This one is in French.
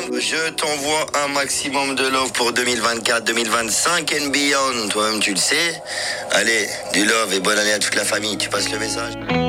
Je t'envoie un maximum de love pour 2024, 2025 and beyond. Toi-même, tu le sais. Allez, du love et bonne année à toute la famille. Tu passes le message.